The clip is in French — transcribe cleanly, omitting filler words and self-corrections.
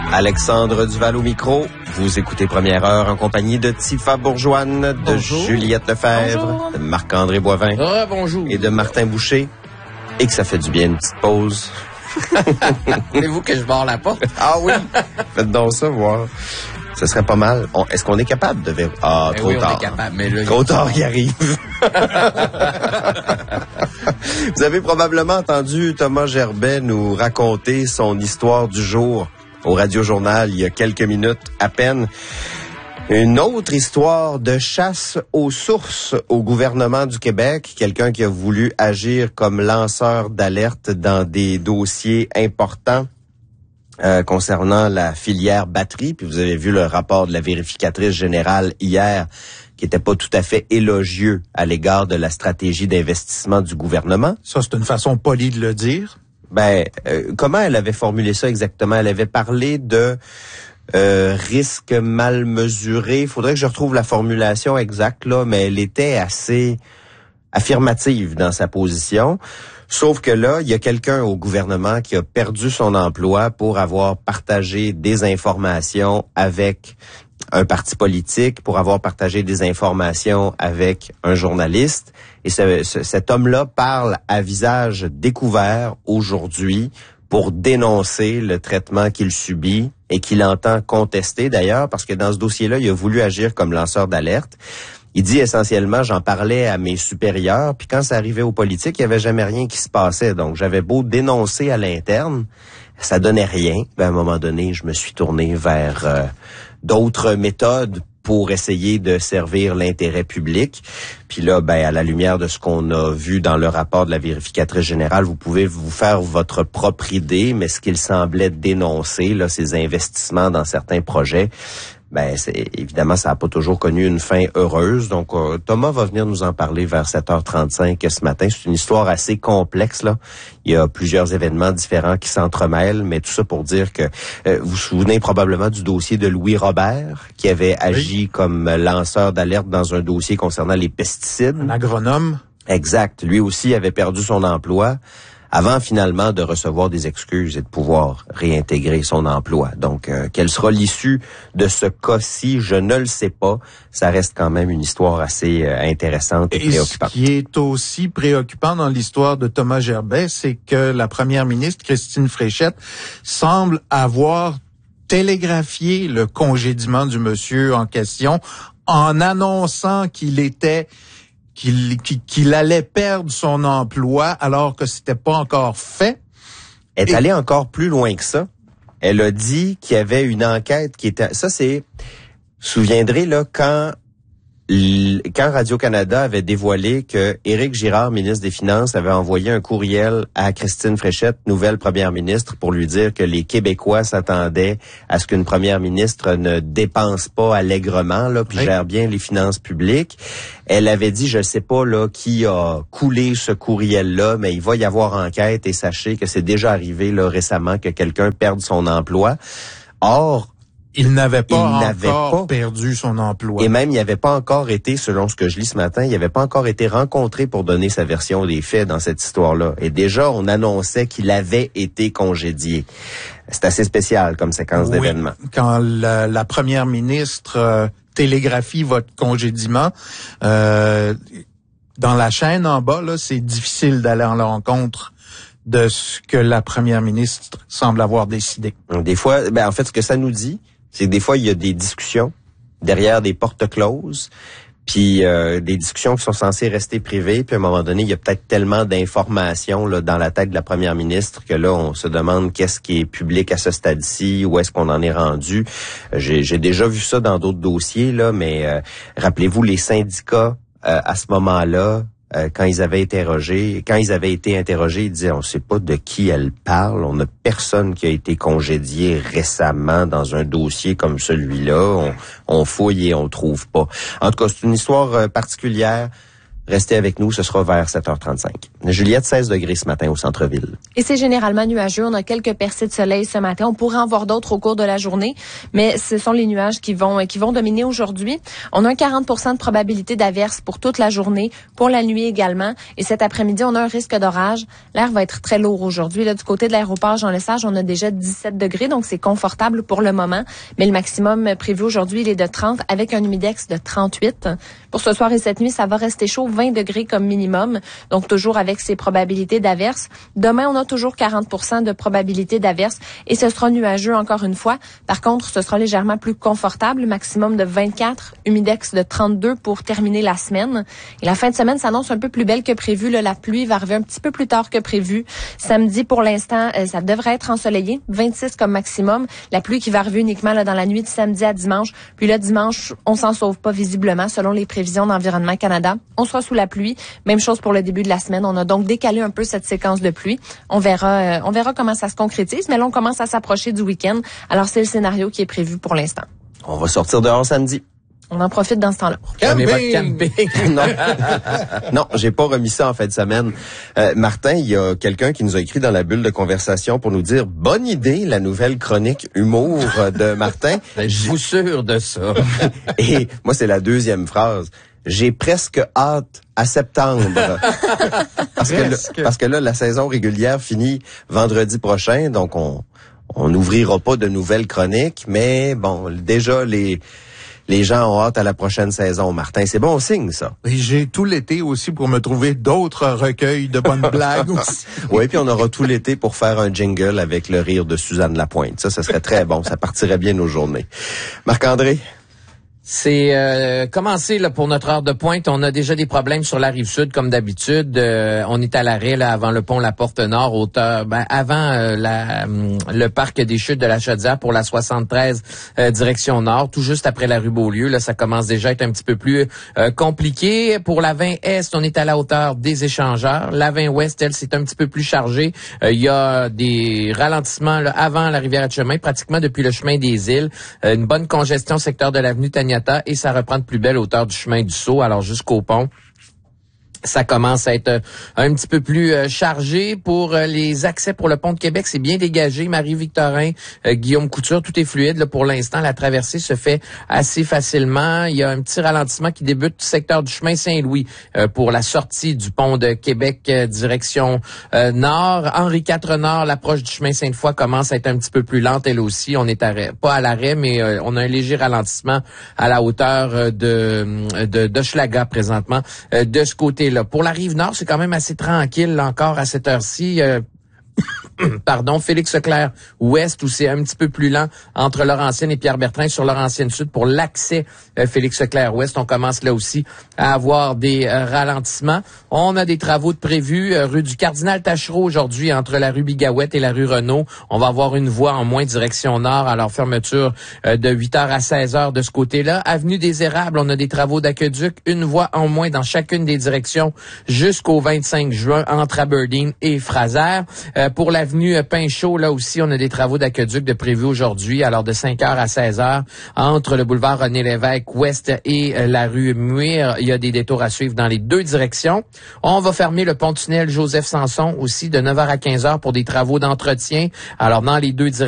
Alexandre Duval au micro. Vous écoutez Première Heure en compagnie de Tifa Bourgeoine, de Bonjour. Juliette Lefebvre, Bonjour. de Marc-André Boivin Bonjour. et de Martin Boucher. Et que ça fait du bien une petite pause. Voulez-vous que je barre la porte? Ah oui! Faites donc ça, voir. Ce serait pas mal. Est-ce qu'on est capable de vérifier? Ah, Mais trop oui, tard. on est capable, mais là, Trop tard, il arrive. Vous avez probablement entendu Thomas Gerbet nous raconter son histoire du jour au Radio-Journal il y a quelques minutes à peine. Une autre histoire de chasse aux sources au gouvernement du Québec. Quelqu'un qui a voulu agir comme lanceur d'alerte dans des dossiers importants concernant la filière batterie. Puis vous avez vu le rapport de la vérificatrice générale hier qui était pas tout à fait élogieux à l'égard de la stratégie d'investissement du gouvernement. Ça, c'est une façon polie de le dire. Comment elle avait formulé ça exactement? Elle avait parlé de risque mal mesuré. Il faudrait que je retrouve la formulation exacte, là, mais elle était assez affirmative dans sa position. Sauf que là, il y a quelqu'un au gouvernement qui a perdu son emploi pour avoir partagé des informations avec un parti politique, pour avoir partagé des informations avec un journaliste. Et cet homme-là parle à visage découvert aujourd'hui pour dénoncer le traitement qu'il subit et qu'il entend contester d'ailleurs, parce que dans ce dossier-là, il a voulu agir comme lanceur d'alerte. Il dit essentiellement, j'en parlais à mes supérieurs, puis quand ça arrivait aux politiques, il n'y avait jamais rien qui se passait. Donc, j'avais beau dénoncer à l'interne, ça donnait rien. À un moment donné, je me suis tourné vers d'autres méthodes pour essayer de servir l'intérêt public. Puis là, à la lumière de ce qu'on a vu dans le rapport de la vérificatrice générale, vous pouvez vous faire votre propre idée, mais ce qu'il semblait dénoncer, là, ces investissements dans certains projets, évidemment, ça n'a pas toujours connu une fin heureuse. Donc, Thomas va venir nous en parler vers 7h35 ce matin. C'est une histoire assez complexe, là. Il y a plusieurs événements différents qui s'entremêlent, mais tout ça pour dire que vous vous souvenez probablement du dossier de Louis Robert, qui avait agi comme lanceur d'alerte dans un dossier concernant les pesticides. Un agronome. Exact. Lui aussi avait perdu son emploi avant finalement de recevoir des excuses et de pouvoir réintégrer son emploi. Donc, quelle sera l'issue de ce cas-ci? Je ne le sais pas. Ça reste quand même une histoire assez intéressante et préoccupante. Ce qui est aussi préoccupant dans l'histoire de Thomas Gerbet, c'est que la première ministre, Christine Fréchette, semble avoir télégraphié le congédiement du monsieur en question en annonçant qu'il allait perdre son emploi alors que c'était pas encore fait. Elle est allée encore plus loin que ça. Elle a dit qu'il y avait une enquête qui était... Ça, c'est... Vous vous souviendrez, là, quand Radio-Canada avait dévoilé que Éric Girard, ministre des Finances, avait envoyé un courriel à Christine Fréchette, nouvelle première ministre, pour lui dire que les Québécois s'attendaient à ce qu'une première ministre ne dépense pas allègrement, là, puis gère bien les finances publiques. Elle avait dit, je sais pas là qui a coulé ce courriel-là, mais il va y avoir enquête et sachez que c'est déjà arrivé là récemment que quelqu'un perde son emploi. Or, il n'avait pas encore perdu son emploi. Et même, il n'avait pas encore été, selon ce que je lis ce matin, il n'avait pas encore été rencontré pour donner sa version des faits dans cette histoire-là. Et déjà, on annonçait qu'il avait été congédié. C'est assez spécial comme séquence d'événements. Quand la première ministre télégraphie votre congédiement, dans la chaîne en bas, là, c'est difficile d'aller en l'encontre de ce que la première ministre semble avoir décidé. Des fois, en fait, ce que ça nous dit, c'est que des fois, il y a des discussions derrière des portes closes, puis des discussions qui sont censées rester privées, puis à un moment donné, il y a peut-être tellement d'informations là dans la tête de la première ministre que là, on se demande qu'est-ce qui est public à ce stade-ci, où est-ce qu'on en est rendu. J'ai déjà vu ça dans d'autres dossiers, là, mais rappelez-vous, les syndicats, à ce moment-là, quand ils avaient été interrogés, ils disaient, on ne sait pas de qui elle parle, on n'a personne qui a été congédié récemment dans un dossier comme celui-là, on fouille et on trouve pas. En tout cas, c'est une histoire particulière. Restez avec nous, ce sera vers 7h35. Juliette, 16 degrés ce matin au centre-ville. Et c'est généralement nuageux. On a quelques percées de soleil ce matin. On pourrait en voir d'autres au cours de la journée, mais ce sont les nuages qui vont dominer aujourd'hui. On a un 40% de probabilité d'averse pour toute la journée, pour la nuit également. Et cet après-midi, on a un risque d'orage. L'air va être très lourd aujourd'hui. Là, du côté de l'aéroport Jean-Lesage, on a déjà 17 degrés, donc c'est confortable pour le moment. Mais le maximum prévu aujourd'hui, il est de 30 avec un humidex de 38. Pour ce soir et cette nuit, ça va rester chaud, 20 degrés comme minimum, donc toujours avec ces probabilités d'averse. Demain, on a toujours 40% de probabilité d'averse et ce sera nuageux encore une fois. Par contre, ce sera légèrement plus confortable, maximum de 24, humidex de 32 pour terminer la semaine. Et la fin de semaine s'annonce un peu plus belle que prévu. Là, la pluie va arriver un petit peu plus tard que prévu. Samedi, pour l'instant, ça devrait être ensoleillé, 26 comme maximum. La pluie qui va arriver uniquement là, dans la nuit de samedi à dimanche. Puis là, dimanche, on s'en sauve pas visiblement selon les prévisions d'Environnement Canada. On sera sous la pluie. Même chose pour le début de la semaine. On a donc décalé un peu cette séquence de pluie. On verra comment ça se concrétise. Mais là, on commence à s'approcher du week-end. Alors, c'est le scénario qui est prévu pour l'instant. On va sortir dehors samedi. On en profite dans ce temps-là. Camping. Non, j'ai pas remis ça en fin de semaine. Martin, il y a quelqu'un qui nous a écrit dans la bulle de conversation pour nous dire « Bonne idée, la nouvelle chronique humour de Martin. » Je vous sûre de ça. Et moi, c'est la deuxième phrase. J'ai presque hâte à septembre. Parce que là, la saison régulière finit vendredi prochain, donc on n'ouvrira pas de nouvelles chroniques, mais bon, déjà les gens ont hâte à la prochaine saison. Martin, c'est bon signe, ça. Et j'ai tout l'été aussi pour me trouver d'autres recueils de bonnes blagues aussi. Oui, puis on aura tout l'été pour faire un jingle avec le rire de Suzanne Lapointe. Ça serait très bon. Ça partirait bien nos journées. Marc-André? C'est commencé là pour notre heure de pointe. On a déjà des problèmes sur la rive sud comme d'habitude. On est à l'arrêt là avant le pont La Porte Nord, avant le parc des Chutes de la Chaudière pour la 73 direction nord, tout juste après la rue Beaulieu. Là, ça commence déjà à être un petit peu plus compliqué. Pour la 20 Est, on est à la hauteur des échangeurs. La 20 Ouest, elle, c'est un petit peu plus chargé. Il y a des ralentissements là, avant la rivière de chemin, pratiquement depuis le chemin des Îles. Une bonne congestion secteur de l'avenue Taniata. Et ça reprend de plus belle hauteur du chemin du Sceau, alors jusqu'au pont. Ça commence à être un petit peu plus chargé. Pour les accès pour le pont de Québec, c'est bien dégagé. Marie-Victorin, Guillaume Couture, tout est fluide. Là, pour l'instant, la traversée se fait assez facilement. Il y a un petit ralentissement qui débute du secteur du chemin Saint-Louis pour la sortie du pont de Québec direction nord. Henri IV Nord, l'approche du chemin Sainte-Foy commence à être un petit peu plus lente, elle aussi. On est pas à l'arrêt, mais on a un léger ralentissement à la hauteur de Hochelaga présentement de ce côté-là. Pour la Rive-Nord, c'est quand même assez tranquille là, encore à cette heure-ci. Pardon, Félix-Leclerc Ouest, où c'est un petit peu plus lent entre Laurentienne et Pierre-Bertrand sur Laurentienne Sud pour l'accès Félix-Leclerc Ouest. On commence là aussi à avoir des ralentissements. On a des travaux de prévus rue du Cardinal-Taschereau aujourd'hui entre la rue Bigouette et la rue Renault. On va avoir une voie en moins direction nord, alors fermeture de 8h à 16h de ce côté-là. Avenue des Érables, on a des travaux d'aqueduc, une voie en moins dans chacune des directions jusqu'au 25 juin entre Aberdeen et Fraser. Pour l'avenue Pinchot, là aussi, on a des travaux d'aqueduc de prévus aujourd'hui, alors de 5h à 16h, entre le boulevard René-Lévesque Ouest et la rue Muir. Il y a des détours à suivre dans les deux directions. On va fermer le pont-tunnel Joseph Sanson aussi de 9h à 15h pour des travaux d'entretien. Alors, dans les deux directions,